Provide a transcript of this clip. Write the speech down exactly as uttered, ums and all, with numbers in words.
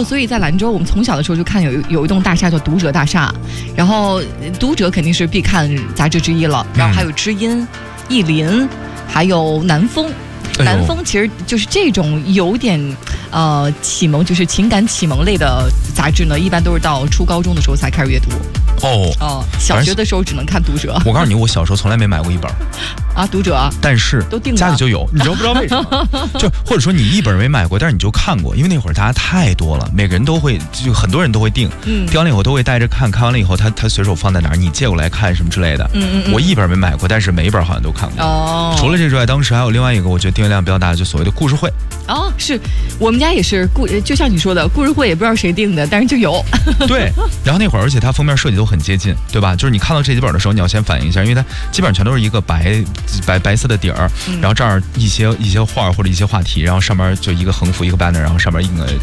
后所以在兰州，我们从小的时候就看有有一栋大厦叫读者大厦，然后读者肯定是必看杂志之一了，然后还有知音、意林，还有南风。南风其实就是这种有点呃启蒙，就是情感启蒙类的杂志呢，一般都是到初高中的时候才开始阅读。 哦哦，小学的时候只能看读者。 我告诉你，我小时候从来没买过一本啊，读者， 但是都订了家里就有，你知道不知道为什么？就或者说你一本没买过，但是你就看过，因为那会儿大家太多了，每个人都会，就很多人都会订，嗯，订完了以后都会带着看，看完了以后他他随手放在哪儿，你借过来看什么之类的。嗯嗯嗯。我一本没买过，但是每一本好像都看过。哦。除了这之外，当时还有另外一个我觉得订阅量比较大的，就所谓的故事会。 哦，是我们家也是故，就像你说的，故事会也不知道谁定的，但是就有。对， 然后那会儿，而且它封面设计都很接近，对吧？就是你看到这几本的时候，你要先反应一下，因为它基本上全都是一个白白白色的底儿，然后这儿一些一些画或者一些话题，然后上面就一个横幅一个 banner， 然后上面印个